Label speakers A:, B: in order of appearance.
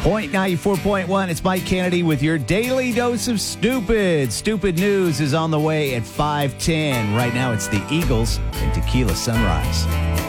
A: Point 94.1, it's Mike Kennedy with your daily dose of stupid. Stupid news is on the way at 5:10. Right now it's the Eagles and Tequila Sunrise.